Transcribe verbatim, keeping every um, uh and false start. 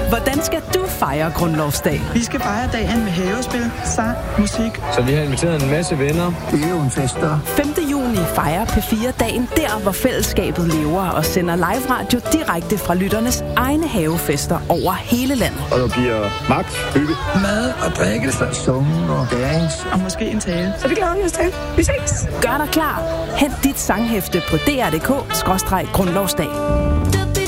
Hvordan skal du fejre Grundlovsdag? Vi skal fejre dagen med havespil, sang, musik. Så vi har inviteret en masse venner. Det er jo en fest, der. femte juni fejrer P fire dagen der, hvor fællesskabet lever og sender live radio direkte fra lytternes egne havefester over hele landet. Og der bliver magt, hygge, mad og drikkelse, summen og dance. Og måske en tale. Så det glæder vi os til. Vi ses. Gør dig klar. Hent dit sanghæfte på d r punktum d k skråstreg grundlovsdag.